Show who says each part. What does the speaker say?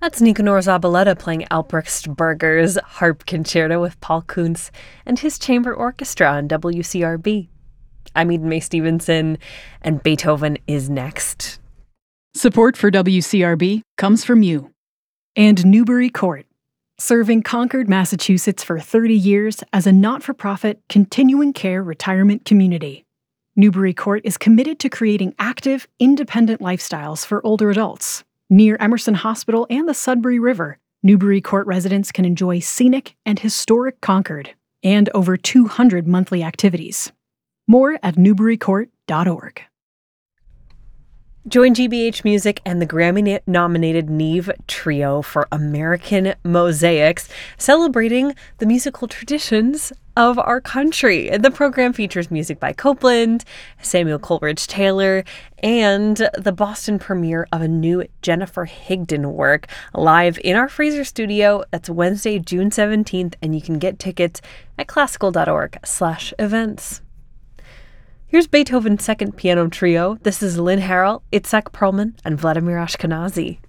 Speaker 1: That's Nicanor Zabaleta playing Albrechtsberger's Harp Concerto with Paul Kuntz and his chamber orchestra on WCRB. I'm Eden Mae Stevenson, and Beethoven is next.
Speaker 2: Support for WCRB comes from you. And Newbury Court, serving Concord, Massachusetts for 30 years as a not-for-profit, continuing care retirement community. Newbury Court is committed to creating active, independent lifestyles for older adults. Near Emerson Hospital and the Sudbury River, Newbury Court residents can enjoy scenic and historic Concord and over 200 monthly activities. More at newburycourt.org.
Speaker 1: Join GBH Music and the Grammy-nominated Neve Trio for American Mosaics, celebrating the musical traditions of our country. The program features music by Copland, Samuel Coleridge Taylor, and the Boston premiere of a new Jennifer Higdon work live in our Fraser studio. That's Wednesday, June 17th, and you can get tickets at classical.org/events. Here's Beethoven's Second Piano Trio. This is Lynn Harrell, Itzhak Perlman, and Vladimir Ashkenazy.